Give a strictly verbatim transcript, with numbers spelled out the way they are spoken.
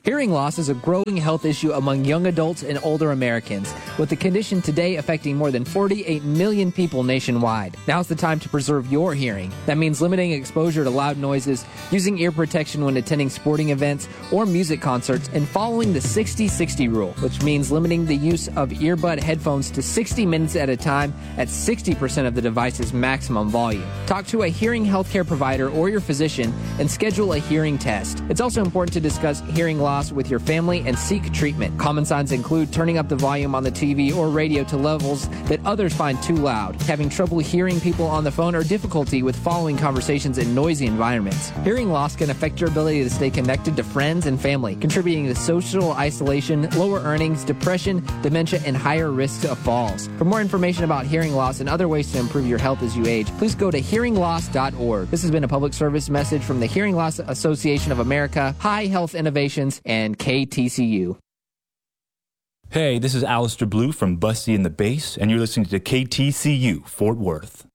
Hearing loss is a growing health issue among young adults and older Americans, with the condition today affecting more than forty-eight million people nationwide. Now's the time to preserve your hearing. That means limiting exposure to loud noises, using ear protection when attending sporting events or music concerts, and following the sixty sixty rule, which means limiting the use of earbud headphones to sixty minutes at a time at sixty percent of the device's maximum volume. Talk to a hearing healthcare provider or your physician and schedule a hearing test. It's also important to discuss hearing loss with your family and seek treatment. Common signs include turning up the volume on the T V or radio to levels that others find too loud, having trouble hearing people on the phone, or difficulty with following conversations in noisy environments. Hearing loss can affect your ability to stay connected to friends and family, contributing to social isolation, lower earnings, depression, dementia, and higher risks of falls. For more information about hearing loss and other ways to improve your health as you age, please go to hearing loss dot org. This has been a public service message from the Hearing Loss Association of America, High Health Innovations, and K T C U. Hey, this is Alistair Blue from Busty and the Bass, and you're listening to K T C U Fort Worth.